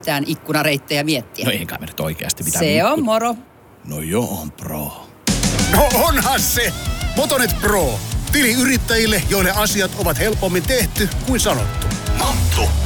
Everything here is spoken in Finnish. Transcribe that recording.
mitään ikkunareittejä miettiä. No eikä me nyt oikeasti mitään. Se on moro. No joo, on pro. No onhan se! Motonet Pro. Tili yrittäjille, joille asiat ovat helpommin tehty kuin sanottu. Manttu.